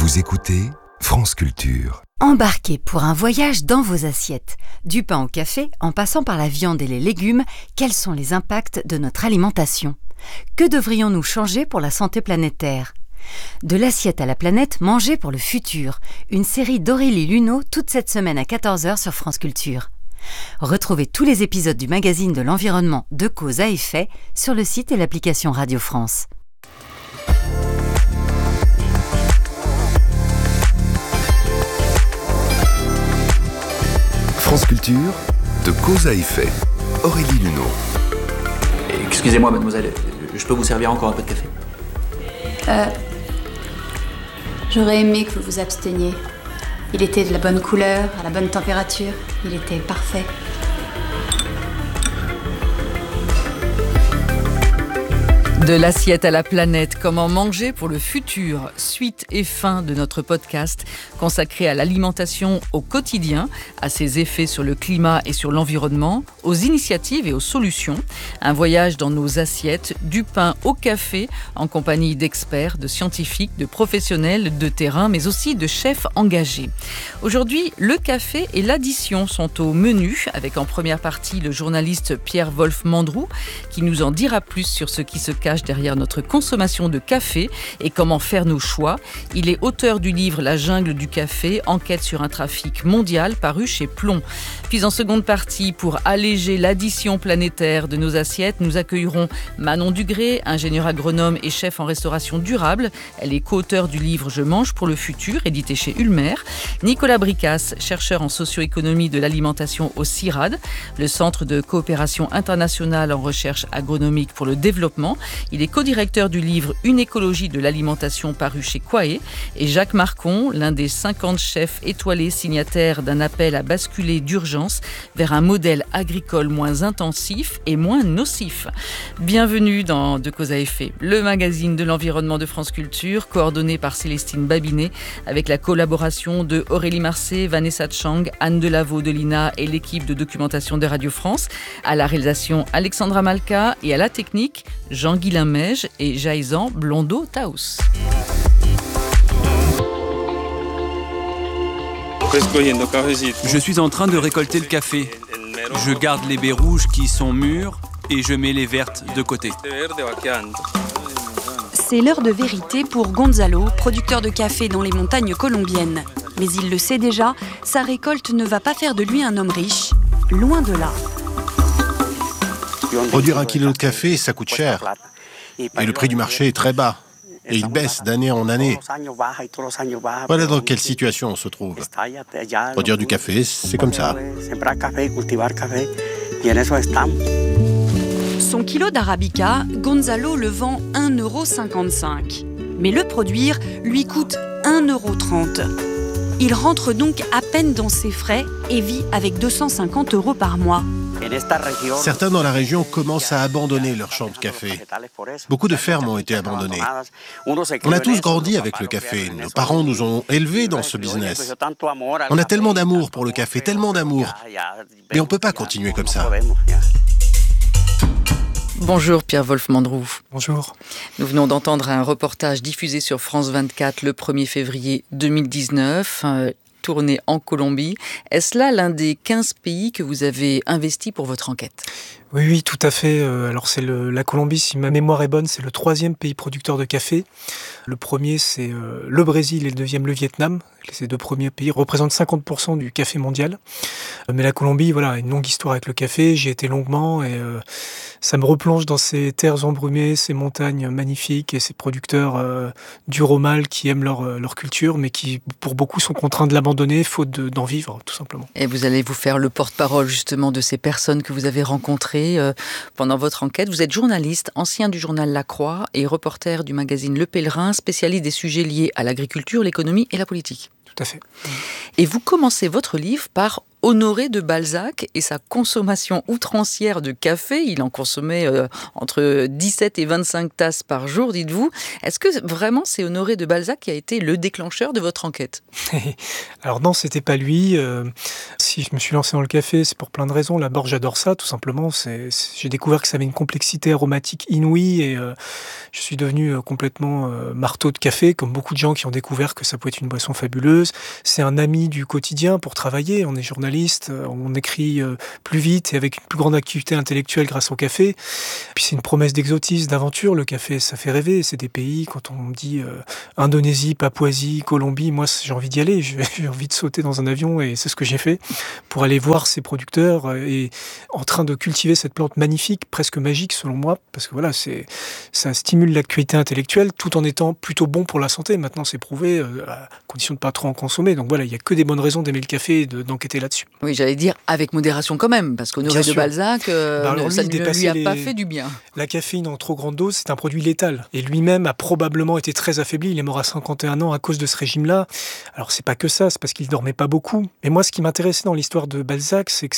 Vous écoutez France Culture. Embarquez pour un voyage dans vos assiettes. Du pain au café, en passant par la viande et les légumes, quels sont les impacts de notre alimentation ? Que devrions-nous changer pour la santé planétaire ? De l'assiette à la planète, manger pour le futur. Une série d'Aurélie Luneau toute cette semaine à 14h sur France Culture. Retrouvez tous les épisodes du magazine de l'environnement De Cause à Effet sur le site et l'application Radio France. France Culture, De Cause à Effet. Aurélie Luneau. Excusez-moi, mademoiselle, je peux vous servir encore un peu de café ? J'aurais aimé que vous vous absteniez. Il était de la bonne couleur, à la bonne température. Il était parfait. De l'assiette à la planète, comment manger pour le futur, suite et fin de notre podcast consacré à l'alimentation au quotidien, à ses effets sur le climat et sur l'environnement, aux initiatives et aux solutions. Un voyage dans nos assiettes, du pain au café, en compagnie d'experts, de scientifiques, de professionnels de terrain, mais aussi de chefs engagés. Aujourd'hui, le café et l'addition sont au menu, avec en première partie le journaliste Pierre-Wolf Mandroux, qui nous en dira plus sur ce qui se cache derrière notre consommation de café et comment faire nos choix. Il est auteur du livre La jungle du café, enquête sur un trafic mondial, paru chez Plomb. Puis en seconde partie, pour alléger l'addition planétaire de nos assiettes, nous accueillerons Manon Dugré, ingénieure agronome et chef en restauration durable. Elle est co-auteure du livre Je mange pour le futur, édité chez Ulmer. Nicolas Bricasse, chercheur en socio-économie de l'alimentation au CIRAD, le Centre de coopération internationale en recherche agronomique pour le développement. Il est co-directeur du livre Une écologie de l'alimentation paru chez Quae. Et Jacques Marcon, l'un des 50 chefs étoilés signataires d'un appel à basculer d'urgence vers un modèle agricole moins intensif et moins nocif. Bienvenue dans De Cause à Effet, le magazine de l'environnement de France Culture, coordonné par Célestine Babinet, avec la collaboration de Aurélie Marcet, Vanessa Chang, Anne Delaveau de l'INA et l'équipe de documentation de Radio France. À la réalisation, Alexandra Malka, et à la technique, Jean-Guilain Meige et Jaïzan Blondeau-Taous. Je suis en train de récolter le café. Je garde les baies rouges qui sont mûres et je mets les vertes de côté. C'est l'heure de vérité pour Gonzalo, producteur de café dans les montagnes colombiennes. Mais il le sait déjà, sa récolte ne va pas faire de lui un homme riche. Loin de là. Produire 1 kilo de café, ça coûte cher. Et le prix du marché est très bas. Et il baisse d'année en année. Voilà dans quelle situation on se trouve. Produire du café, c'est comme ça. Son kilo d'arabica, Gonzalo le vend 1,55 €. Mais le produire lui coûte 1,30 €. Il rentre donc à peine dans ses frais et vit avec 250 € par mois. Certains dans la région commencent à abandonner leurs champs de café. Beaucoup de fermes ont été abandonnées. On a tous grandi avec le café. Nos parents nous ont élevés dans ce business. On a tellement d'amour pour le café, tellement d'amour. Mais on ne peut pas continuer comme ça. Bonjour Pierre-Wolf Mandroux. Bonjour. Nous venons d'entendre un reportage diffusé sur France 24 le 1er février 2019, tourné en Colombie. Est-ce là l'un des 15 pays que vous avez investi pour votre enquête ? Oui, tout à fait. Alors c'est la Colombie, si ma mémoire est bonne, c'est le 3e pays producteur de café. Le premier, c'est le Brésil et le 2e, le Vietnam. Ces 2 premiers pays représentent 50% du café mondial. Mais la Colombie, voilà, a une longue histoire avec le café. J'y étais longuement et ça me replonge dans ces terres embrumées, ces montagnes magnifiques et ces producteurs durs au mal qui aiment leur culture, mais qui, pour beaucoup, sont contraints de l'abandonner, faute d'en vivre, tout simplement. Et vous allez vous faire le porte-parole, justement, de ces personnes que vous avez rencontrées pendant votre enquête. Vous êtes journaliste, ancien du journal La Croix et reporter du magazine Le Pèlerin, spécialiste des sujets liés à l'agriculture, l'économie et la politique. Tout à fait. Et vous commencez votre livre par Honoré de Balzac et sa consommation outrancière de café, il en consommait entre 17 et 25 tasses par jour, dites-vous. Est-ce que vraiment c'est Honoré de Balzac qui a été le déclencheur de votre enquête ? Alors non, c'était pas lui. Si je me suis lancé dans le café, c'est pour plein de raisons. D'abord, j'adore ça, tout simplement. J'ai découvert que ça avait une complexité aromatique inouïe et je suis devenu complètement marteau de café, comme beaucoup de gens qui ont découvert que ça pouvait être une boisson fabuleuse. C'est un ami du quotidien pour travailler. On est journaliste, on écrit plus vite et avec une plus grande activité intellectuelle grâce au café. Puis c'est une promesse d'exotisme, d'aventure. Le café, ça fait rêver. C'est des pays, quand on me dit Indonésie, Papouasie, Colombie, moi j'ai envie d'y aller. J'ai envie de sauter dans un avion et c'est ce que j'ai fait pour aller voir ces producteurs et en train de cultiver cette plante magnifique, presque magique selon moi, parce que voilà, ça stimule l'activité intellectuelle tout en étant plutôt bon pour la santé. Maintenant, c'est prouvé, à condition de ne pas trop en consommer. Donc voilà, il n'y a que des bonnes raisons d'aimer le café et d'enquêter là-dessus. Oui, j'allais dire avec modération quand même, parce qu'Honoré de Balzac, ça ne lui a pas fait du bien. La caféine en trop grande dose, c'est un produit létal. Et lui-même a probablement été très affaibli. Il est mort à 51 ans à cause de ce régime-là. Alors c'est pas que ça, c'est parce qu'il dormait pas beaucoup. Mais moi, ce qui m'intéressait dans l'histoire de Balzac, c'est que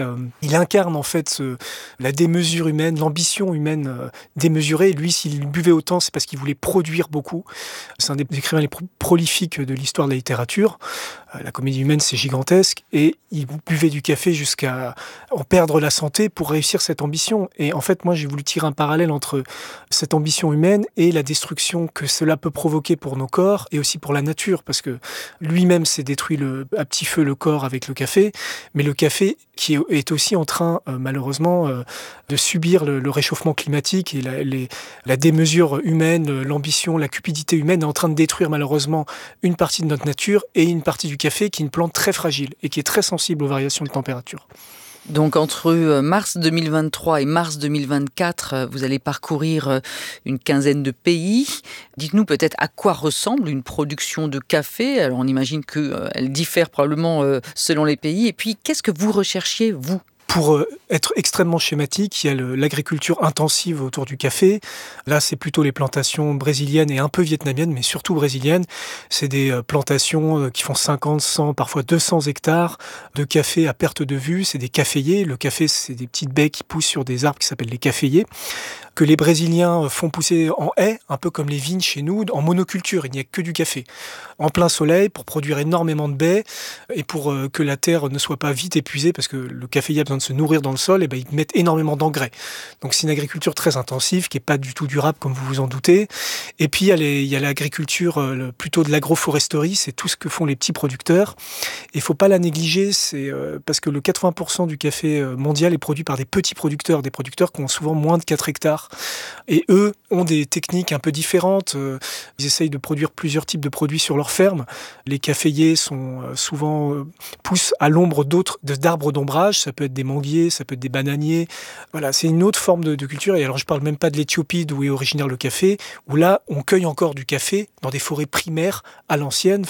il incarne en fait la démesure humaine, l'ambition humaine démesurée. Lui, s'il buvait autant, c'est parce qu'il voulait produire beaucoup. C'est un des écrivains les plus prolifiques de l'histoire de la littérature. La comédie humaine, c'est gigantesque. Et il buvait du café jusqu'à en perdre la santé pour réussir cette ambition. Et en fait, moi, j'ai voulu tirer un parallèle entre cette ambition humaine et la destruction que cela peut provoquer pour nos corps et aussi pour la nature. Parce que lui-même s'est détruit à petit feu le corps avec le café. Mais le café qui est aussi en train, malheureusement, de subir le réchauffement climatique et la démesure humaine, l'ambition, la cupidité humaine est en train de détruire malheureusement une partie de notre nature et une partie du café qui est une plante très fragile et qui est très sensible aux variations de température. Donc entre mars 2023 et mars 2024, vous allez parcourir une quinzaine de pays. Dites-nous peut-être à quoi ressemble une production de café. Alors on imagine qu'elle diffère probablement selon les pays. Et puis qu'est-ce que vous recherchiez, vous ? Pour être extrêmement schématique, il y a l'agriculture intensive autour du café. Là, c'est plutôt les plantations brésiliennes et un peu vietnamiennes, mais surtout brésiliennes. C'est des plantations qui font 50, 100, parfois 200 hectares de café à perte de vue. C'est des caféiers. Le café, c'est des petites baies qui poussent sur des arbres qui s'appellent les caféiers, que les Brésiliens font pousser en haies, un peu comme les vignes chez nous, en monoculture. Il n'y a que du café. En plein soleil, pour produire énormément de baies et pour que la terre ne soit pas vite épuisée, parce que le caféier a besoin de se nourrir dans le sol, et ils mettent énormément d'engrais. Donc c'est une agriculture très intensive qui n'est pas du tout durable comme vous vous en doutez. Et puis il y a l'agriculture plutôt de l'agroforesterie, c'est tout ce que font les petits producteurs. Et il ne faut pas la négliger, c'est parce que le 80% du café mondial est produit par des petits producteurs, des producteurs qui ont souvent moins de 4 hectares. Et eux ont des techniques un peu différentes. Ils essayent de produire plusieurs types de produits sur leur ferme. Les caféiers sont souvent poussent à l'ombre d'arbres d'ombrage. Ça peut être des manguiers, ça peut être des bananiers. Voilà, c'est une autre forme de culture. Et alors, je ne parle même pas de l'Éthiopie, d'où est originaire le café, où là, on cueille encore du café dans des forêts primaires à l'ancienne.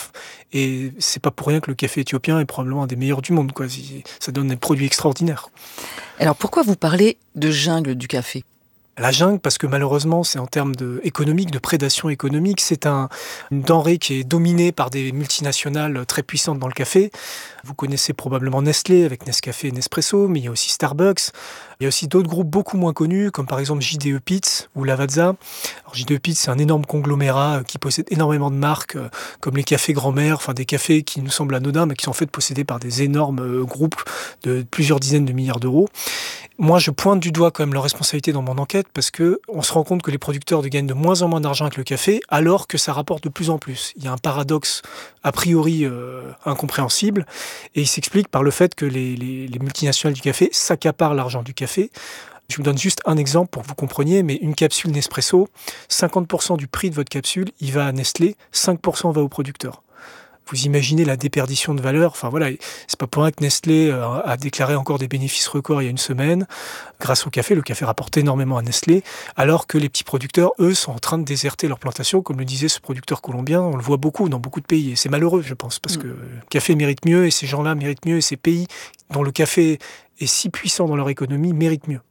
Et c'est pas pour rien que le café éthiopien est probablement un des meilleurs du monde, quoi. Ça donne des produits extraordinaires. Alors, pourquoi vous parlez de jungle du café ? La jungle, parce que malheureusement, c'est en termes économiques, de prédation économique, c'est une denrée qui est dominée par des multinationales très puissantes dans le café. Vous connaissez probablement Nestlé avec Nescafé et Nespresso, mais il y a aussi Starbucks. Il y a aussi d'autres groupes beaucoup moins connus, comme par exemple JDE Peet's ou Lavazza. Alors JDE Peet's, c'est un énorme conglomérat qui possède énormément de marques, comme les cafés grand-mère, enfin des cafés qui nous semblent anodins, mais qui sont en fait possédés par des énormes groupes de plusieurs dizaines de milliards d'euros. Moi, je pointe du doigt quand même leur responsabilité dans mon enquête, parce que on se rend compte que les producteurs gagnent de moins en moins d'argent avec le café, alors que ça rapporte de plus en plus. Il y a un paradoxe a priori incompréhensible, et il s'explique par le fait que les multinationales du café s'accaparent l'argent du café. Je vous donne juste un exemple pour que vous compreniez, mais une capsule Nespresso, 50% du prix de votre capsule, il va à Nestlé, 5% va aux producteurs. Vous imaginez la déperdition de valeur. Enfin voilà, c'est pas pour rien que Nestlé a déclaré encore des bénéfices records il y a une semaine. Grâce au café, le café rapporte énormément à Nestlé, alors que les petits producteurs, eux, sont en train de déserter leur plantation, comme le disait ce producteur colombien. On le voit beaucoup dans beaucoup de pays. Et c'est malheureux, je pense, parce que le café mérite mieux, et ces gens-là méritent mieux, et ces pays dont le café est si puissant dans leur économie méritent mieux.